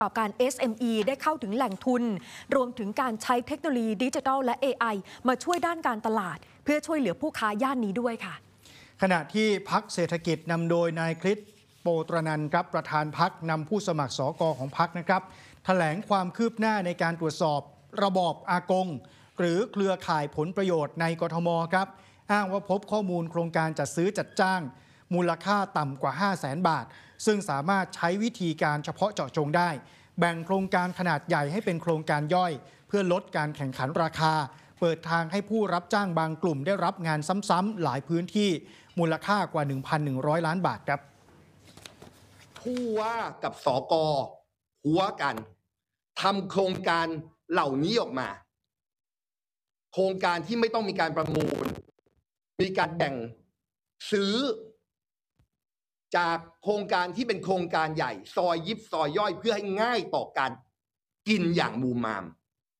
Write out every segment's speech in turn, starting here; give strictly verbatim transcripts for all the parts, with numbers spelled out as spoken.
ประกอบการ เอส เอ็ม อี ได้เข้าถึงแหล่งทุนรวมถึงการใช้เทคโนโลยีดิจิทัลและ เอ ไอ มาช่วยด้านการตลาดเพื่อช่วยเหลือผู้ค้าย่านนี้ด้วยค่ะขณะที่พรรคเศรษฐกิจนำโดยนายคริสโปตรนันท์ครับประธานพรรคนำผู้สมัครสกของพรรคนะครับแถลงความคืบหน้าในการตรวจสอบระบอบอากงหรือเครือข่ายผลประโยชน์ในกทมครับอ้างว่าพบข้อมูลโครงการจัดซื้อจัดจ้างมูลค่าต่ำกว่า ห้าแสน บาทซึ่งสามารถใช้วิธีการเฉพาะเจาะจงได้แบ่งโครงการขนาดใหญ่ให้เป็นโครงการย่อยเพื่อลดการแข่งขันราคาเปิดทางให้ผู้รับจ้างบางกลุ่มได้รับงานซ้ำๆหลายพื้นที่มูลค่ากว่า หนึ่งพันหนึ่งร้อย ล้านบาทครับผู้ว่ากับสกหัวกันทำโครงการเหล่านี้ออกมาโครงการที่ไม่ต้องมีการประมูลมีการแบ่งซื้อจากโครงการที่เป็นโครงการใหญ่ซอยยิบซอยย่อยเพื่อให้ง่ายต่อการกินอย่างมูมาม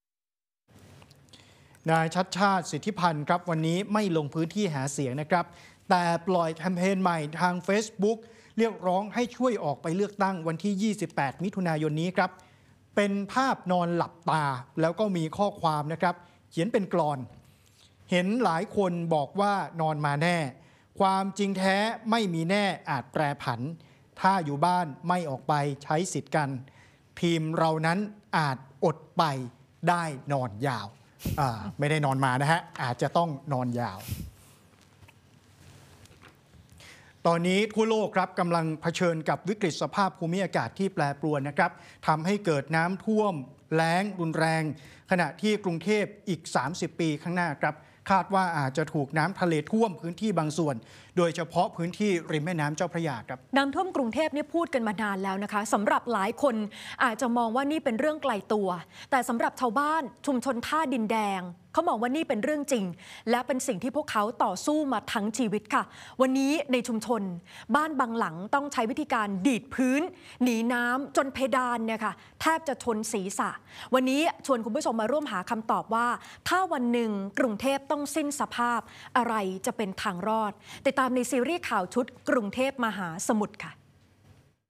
นายชัชชาติสิทธิพันธ์ครับวันนี้ไม่ลงพื้นที่หาเสียงนะครับแต่ปล่อยแคมเปญใหม่ทาง Facebook เรียกร้องให้ช่วยออกไปเลือกตั้งวันที่ยี่สิบแปดมิถุนายนนี้ครับเป็นภาพนอนหลับตาแล้วก็มีข้อความนะครับเขียนเป็นกลอนเห็นหลายคนบอกว่านอนมาแน่ความจริงแท้ไม่มีแน่อาจแปรผันถ้าอยู่บ้านไม่ออกไปใช้สิทธิ์กันทีมเรานั้นอาจอดไปได้นอนยาวไม่ได้นอนมานะฮะอาจจะต้องนอนยาวตอนนี้ทั่วโลกครับกำลังเผชิญกับวิกฤตสภาพภูมิอากาศที่แปรปรวนนะครับทำให้เกิดน้ำท่วมแล้งรุนแรงขณะที่กรุงเทพอีกสามสิบปีข้างหน้าครับคาดว่าอาจจะถูกน้ำทะเลท่วมพื้นที่บางส่วนโดยเฉพาะพื้นที่ริมแม่น้ำเจ้าพระยาครับน้ำท่วมกรุงเทพเนี่ยพูดกันมานานแล้วนะคะสำหรับหลายคนอาจจะมองว่านี่เป็นเรื่องไกลตัวแต่สำหรับชาวบ้านชุมชนท่าดินแดงเขามองว่านี่เป็นเรื่องจริงและเป็นสิ่งที่พวกเขาต่อสู้มาทั้งชีวิตค่ะวันนี้ในชุมชนบ้านบางหลังต้องใช้วิธีการดีดพื้นหนีน้ำจนเพดานเนี่ยค่ะแทบจะชนศีรษะวันนี้ชวนคุณผู้ชมมาร่วมหาคำตอบว่าถ้าวันหนึ่งกรุงเทพต้องสิ้นสภาพอะไรจะเป็นทางรอดติดตามในซีรีส์ข่าวชุดกรุงเทพมหาสมุทรค่ะ